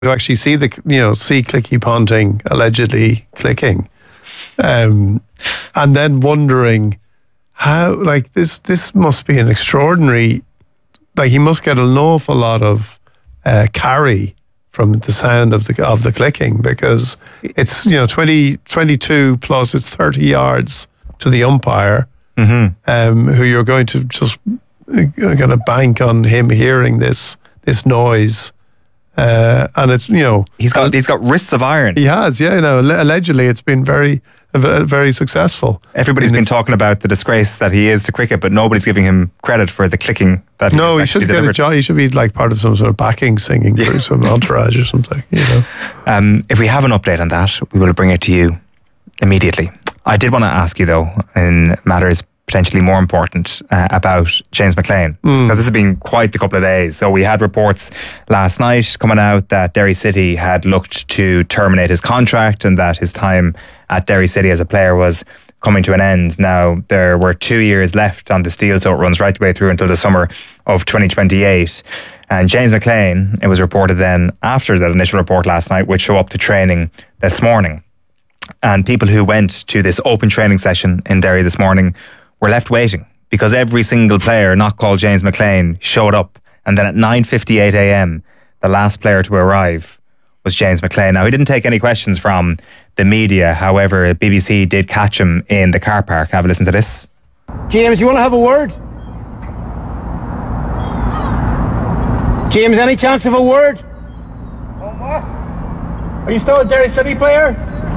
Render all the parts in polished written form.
to actually see see Clicky Ponting allegedly clicking, and then wondering how, like, this must be an extraordinary, like, he must get an awful lot of carry from the sound of the clicking, because it's 22 plus it's 30 yards to the umpire, who you're going to just going to bank on him hearing this noise, and it's he's got wrists of iron. He has, allegedly it's been very, very successful. Everybody's been talking about the disgrace that he is to cricket, but nobody's giving him credit for the clicking that he should get a job. He should be like part of some sort of backing singing through some entourage or something. If we have an update on that, we will bring it to you immediately. I did want to ask you, though, in matters potentially more important, about James McLean, because this has been quite the couple of days. So we had reports last night coming out that Derry City had looked to terminate his contract and that his time at Derry City as a player was coming to an end. Now, there were 2 years left on this deal, so it runs right the way through until the summer of 2028. And James McLean, it was reported then, after that initial report last night, would show up to training this morning. And people who went to this open training session in Derry this morning were left waiting, because every single player not called James McLean showed up. And then at 9:58 a.m, the last player to arrive was James McLean. Now, he didn't take any questions from the media. However, BBC did catch him in the car park. Have a listen to this. James, you want to have a word? James, any chance of a word? Oh, what? Are you still a Derry City player?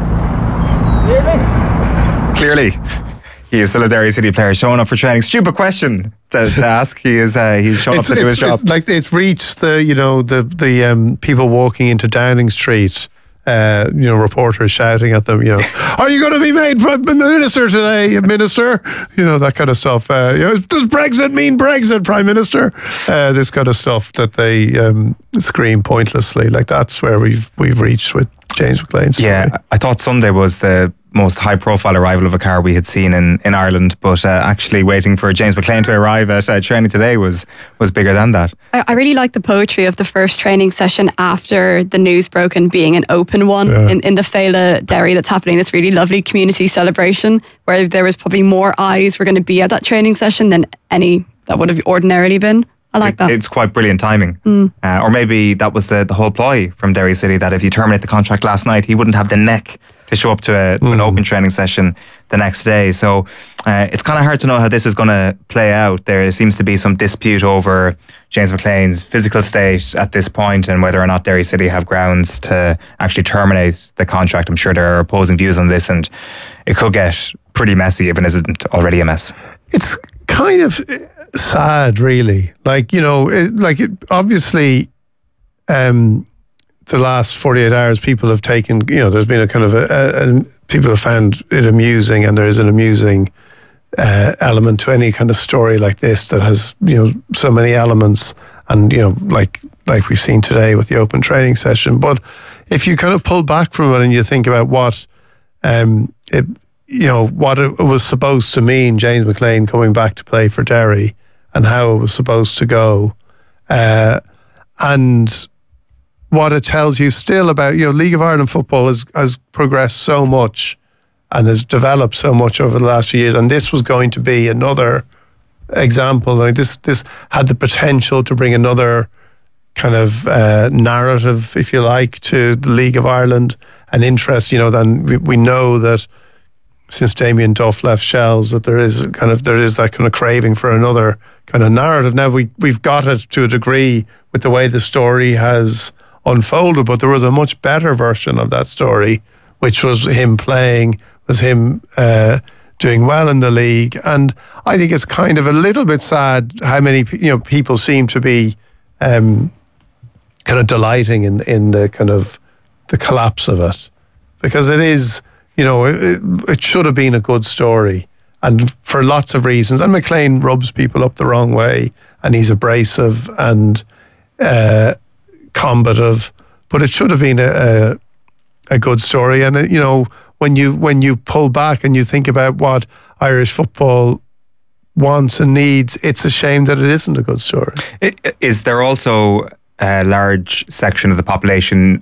Really? Clearly, he is still a Derry City player, showing up for training. Stupid question to ask. He's shown up to do his job. It's like it's reached the people walking into Downing Street. Reporters shouting at them, are you going to be made Prime Minister today, Minister? That kind of stuff. Does Brexit mean Brexit, Prime Minister? This kind of stuff that they scream pointlessly. Like, that's where we've reached with James McLean's story. Yeah, I thought Sunday was the most high-profile arrival of a car we had seen in Ireland, but actually waiting for James McLean to arrive at training today was bigger than that. I really like the poetry of the first training session after the news broke, and being an open one in the Féile Derry that's happening. This really lovely community celebration where there was probably more eyes were going to be at that training session than any that would have ordinarily been. I like that. It's quite brilliant timing. Or maybe that was the whole ploy from Derry City, that if you terminate the contract last night, he wouldn't have the neck to show up to an open training session the next day. So it's kind of hard to know how this is going to play out. There seems to be some dispute over James McLean's physical state at this point, and whether or not Derry City have grounds to actually terminate the contract. I'm sure there are opposing views on this, and it could get pretty messy if it isn't already a mess. It's kind of sad, really. Obviously, the last 48 hours, people have taken, there's been a kind of people have found it amusing, and there is an amusing element to any kind of story like this that has, so many elements, and, like we've seen today with the open training session. But if you kind of pull back from it and you think about what it was supposed to mean, James McLean coming back to play for Derry, and how it was supposed to go, and what it tells you still about, League of Ireland football has progressed so much and has developed so much over the last few years, and this was going to be another example. Like, this had the potential to bring another kind of narrative, if you like, to the League of Ireland, and interest. Then we know that since Damien Duff left Shells, that there is that kind of craving for another kind of narrative. Now we've got it to a degree with the way the story has unfolded, but there was a much better version of that story, which was him playing, was him doing well in the league. And I think it's kind of a little bit sad how many people seem to be kind of delighting in the kind of the collapse of it, because it is, it should have been a good story, and for lots of reasons. And McLean rubs people up the wrong way, and he's abrasive and combative, but it should have been a good story. And when you pull back and you think about what Irish football wants and needs, it's a shame that it isn't a good story. Is there also a large section of the population